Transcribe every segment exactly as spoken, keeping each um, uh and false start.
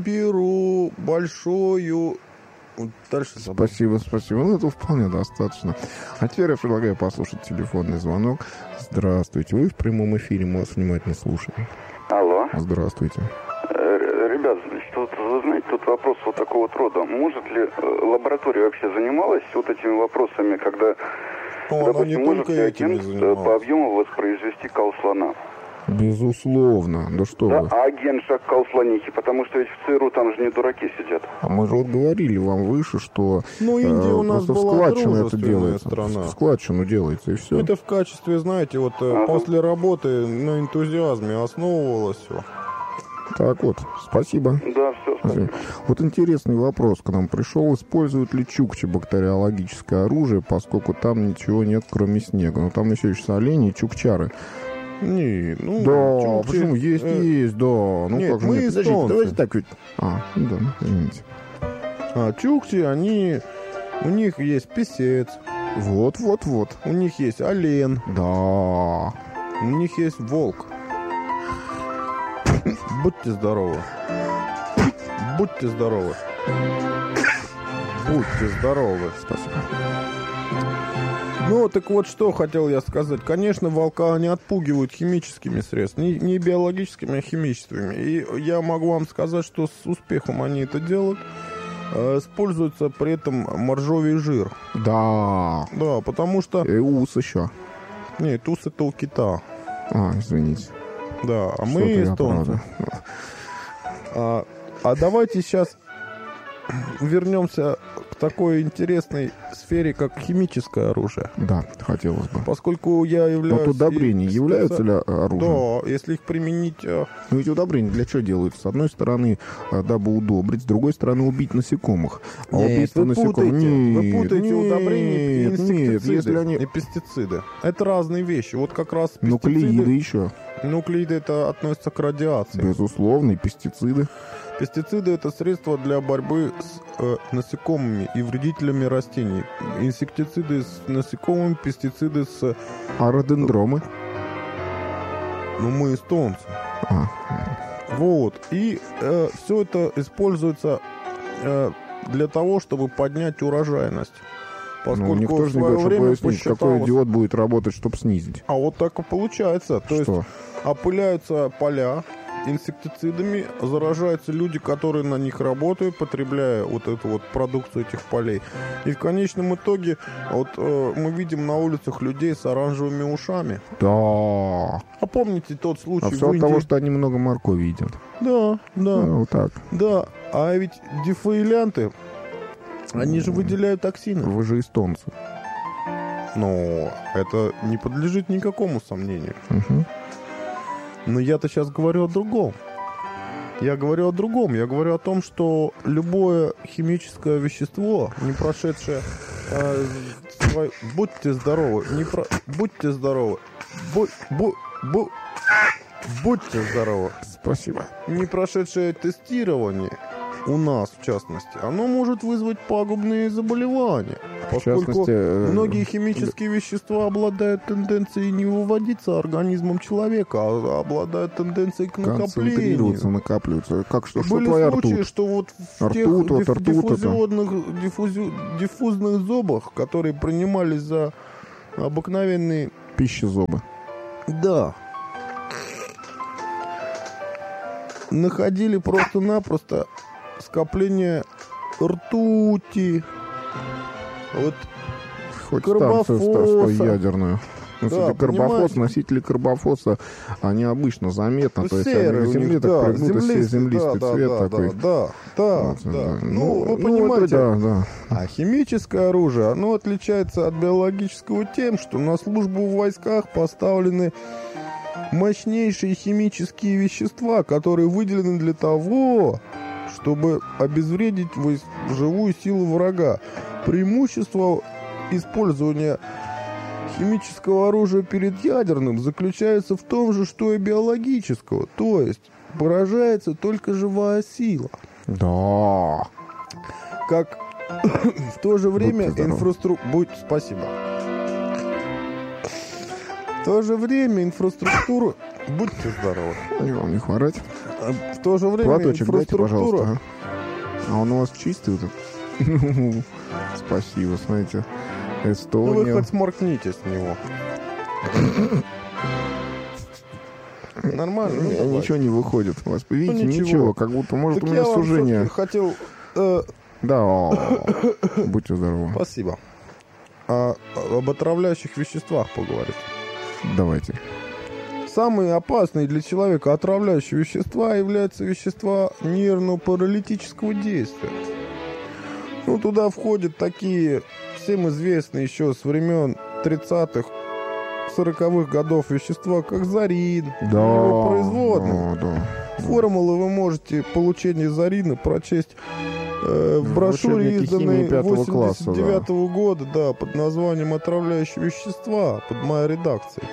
беру большую... Дальше забыл. Спасибо, спасибо. Ну, это вполне достаточно. А теперь я предлагаю послушать телефонный звонок. Здравствуйте. Вы в прямом эфире, мы вас внимательно слушаем. Алло. Здравствуйте. Ребят, значит, вот, вы знаете, тут вопрос вот такого вот рода. Может ли лаборатория вообще занималась вот этими вопросами, когда, О, допустим, не может ли агент по объему воспроизвести кал слона? Безусловно. Да что Да, вы. а агент же кал слонихи, потому что ведь в ЦРУ там же не дураки сидят. А мы же вот говорили вам выше, что Ну, Индия у нас просто в была складчину это дружественная делается. страна. В складчину делается, и все. Это в качестве, знаете, вот Ага. после работы на энтузиазме основывалось все. Так вот, спасибо. Да, все, спасибо. Вот интересный вопрос к нам пришел. Используют ли чукчи бактериологическое оружие, поскольку там ничего нет, кроме снега? Но там еще есть олени и чукчары. Не, ну... Да, чукчи- почему? Есть, э, есть, да. Ну нет, как же мы нет? Подождите, эстонцы. давайте так ведь. А, ну да, извините. А чукчи, они... У них есть писец, Вот, вот, вот. у них есть олень, Да. у них есть волк. Будьте здоровы. Будьте здоровы. Будьте здоровы. Спасибо. Ну, так вот, что хотел я сказать. Конечно, волка они отпугивают химическими средствами. Не, не биологическими, а химическими. И я могу вам сказать, что с успехом они это делают. Э, Используется при этом моржовий жир. Да. Да, потому что... И ус еще. Нет, ус это у кита. А, извините. Да, а Что-то мы я, эстонцы. правда. А, а давайте сейчас вернемся к такой интересной сфере, как химическое оружие. Да, хотелось бы. Поскольку я являюсь... Вот удобрения и- являются ли оружием? Да, если их применить... э, Но ведь удобрения для чего делаются? С одной стороны, а, дабы удобрить, с другой стороны, убить насекомых. А Нет, убийство вы насекомых... путаете, вы Нет, путаете нет, удобрения и нет, инсектициды если они... и пестициды. Это разные вещи. Вот как раз пестициды... Нуклеиды еще. Нуклеиды это относится к радиации. Безусловно, и пестициды. Пестициды это средства для борьбы с э, насекомыми и вредителями растений. Инсектициды с насекомыми, пестициды с... А рододендромы? Ну, мы эстонцы. А, Вот. И э, все это используется э, для того, чтобы поднять урожайность. Поскольку ну, никто в же не свое хочет время пояснить, какой посчиталось... идиот будет работать, чтобы снизить. А вот так и получается. То Что? есть опыляются поля инсектицидами, заражаются люди, которые на них работают, потребляя вот эту вот продукцию этих полей. И в конечном итоге вот э, мы видим на улицах людей с оранжевыми ушами. Да. А помните тот случай А в все от Индии? того, что они много моркови едят. Да, да, Да, вот так. да. А ведь дефаилянты, они же выделяют токсины. Вы же эстонцы. Но это не подлежит никакому сомнению. Угу. Но я-то сейчас говорю о другом. Я говорю о другом. Я говорю о том, что любое химическое вещество, не прошедшее... э, свой- Будьте здоровы. Не про... Будьте здоровы. Бу... Бу... Бу... Будьте здоровы. Спасибо. Не прошедшее тестирование у нас, в частности, оно может вызвать пагубные заболевания. Поскольку частности, э, многие химические вещества обладают тенденцией не выводиться организмом человека, а обладают тенденцией к Концентрируются, накоплению. накапливаются. Как что, что Были твоя случаи, ртуть? что вот в тех Ртуть, вот диф- ртуть это. диффузионных, диффузи- диффузных зобах, которые принимались за обыкновенные... Пищезобы. Да. Находили просто-напросто скопление ртути. Вот Хоть Карбофоса. станцию ста- ядерную. Ну, Да, кстати, карбофос, понимаете? носители карбофоса, они обычно заметны. То есть серые они на у земле них, так да, пригнуты, все землистый, землистый да, цвет да, такой. Да, да, да, Вот, да. да. Ну, вы это понимаете, да, да. а химическое оружие, оно отличается от биологического тем, что на службу в войсках поставлены мощнейшие химические вещества, которые выделены для того, чтобы обезвредить вой- живую силу врага. Преимущество использования химического оружия перед ядерным заключается в том же, что и биологического. То есть поражается только живая сила. Да. Как в то же время Будьте здоровы. инфраструктура... Будь спасибо. В то же время инфраструктуру Будьте здоровы. И вам не хворать. А в то же время Платочек дайте, инфраструктура... пожалуйста. А? а он у вас чистый вот этот? Спасибо, знаете. Ну, вы Эстония. хоть сморкните с него. Нормально? Ну, давай. Ничего не выходит у вас. Видите, Ну, ничего. ничего. Как будто, может, Так у меня я вам сужение. всё-таки хотел... э, Да. Будьте здоровы. Спасибо. А, об отравляющих веществах поговорить. Давайте. Самые опасные для человека отравляющие вещества являются вещества нервно-паралитического действия. Ну, туда входят такие, всем известные еще с времен тридцатых, сороковых годов вещества, как зарин, Да. его производные. Да, да. Формулы вы можете получения зарина прочесть э, в В брошюре, учебнике химии изданной пятого восемьдесят девятого года, да, под названием «Отравляющие вещества», под моей редакцией.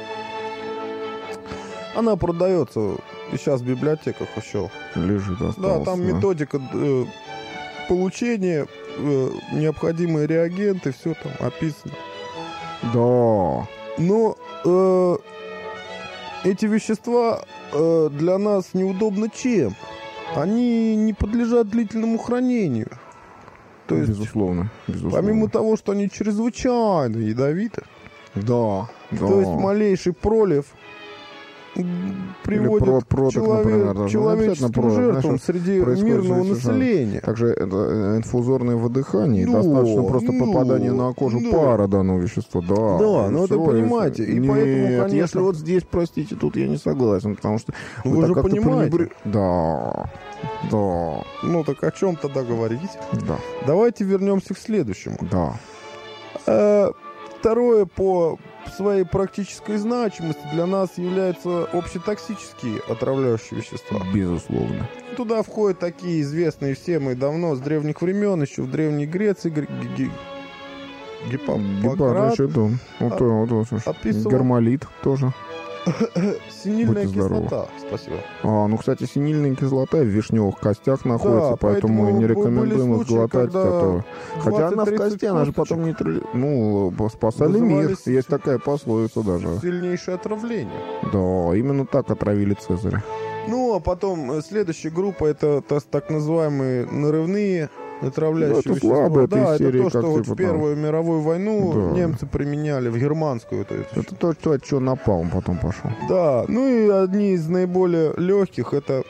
Она продается и сейчас в библиотеках еще. Лежит, остался. Да, там методика э, получения, э, необходимые реагенты, все там описано. Да. Но э, эти вещества э, для нас неудобны чем? Они не подлежат длительному хранению. То есть, безусловно, безусловно. помимо того, что они чрезвычайно ядовиты, Да, да. то есть малейший пролив приводит про- к проток, человек- например, даже. человеческим Ну, обязательно проток, жертвам знаешь, среди происходит мирного совершенно- населения. Также это э, инфузорное выдыхание. Ну, Достаточно просто ну, попадания на кожу да. пара данного вещества. Да, Да, и ну это всё, понимаете, и Нет, поэтому, конечно- если вот здесь, простите, тут я не согласен, потому что... Ну, вы же так как-то понимаете. пренебре- Да, да, Ну так о чем тогда говорить? да, Давайте вернемся к следующему. да. Э, Второе по своей практической значимости для нас являются общетоксические отравляющие вещества. Безусловно. Туда входят такие известные всем и давно, с древних времен, еще в Древней Греции, гр- ги- ги- Гиппократ, Значит, да. Вот, а- вот, вот, вот. описывал- Гормолит тоже. синильная Будьте здоровы. кислота. Спасибо. А, ну, кстати, синильная кислота в вишневых костях находится, Да, поэтому, поэтому не б- рекомендуем были их случаи, глотать. когда Которые... Хотя она в двадцать-тридцать кости, она же косточек потом нейтрали... Ну, спасали мир. вызывались Есть такая пословица даже. сильнейшее отравление. Да, именно так отравили Цезаря. Ну, а потом э, следующая группа это та- так называемые нарывные отравляющие Ну, это вещества. слабые, это да, из это серии то, что как вот типа в Первую мировую войну Да. немцы применяли, в германскую. То есть. Это то, что, от чего напалм потом пошел. Да, ну и одни из наиболее легких это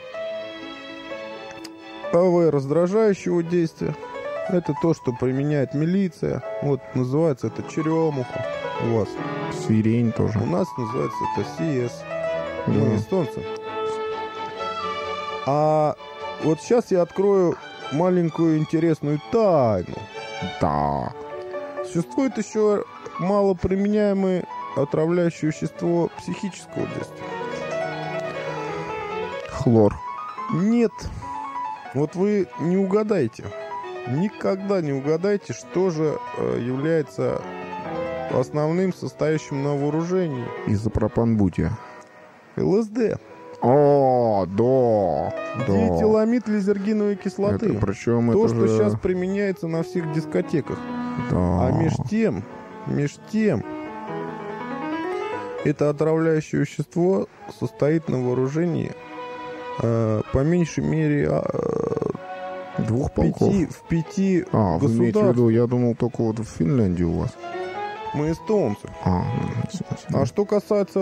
АВ раздражающего действия. Это то, что применяет милиция. Вот называется это черемуха у вас. Сирень тоже. У нас называется это СИЭС. Да. Мы эстонцы. А вот сейчас я открою маленькую интересную тайну. Да. Существует еще малоприменяемое отравляющее вещество психического действия. Хлор. Нет. Вот вы не угадаете. Никогда не угадайте, что же э, является основным состоящим на вооружении. Изопропанбутия. ЛСД. О, да. Да. Диэтиламид лизергиновой кислоты. Это, причем То, это что же... сейчас применяется на всех дискотеках. Да. А меж тем, меж тем, это отравляющее вещество состоит на вооружении э, по меньшей мере э, Двух в полков. пяти, в пяти А, вы имеете в государствах. виду, я думал, только вот в Финляндии у вас. Мы эстонцы. А, ну, А что касается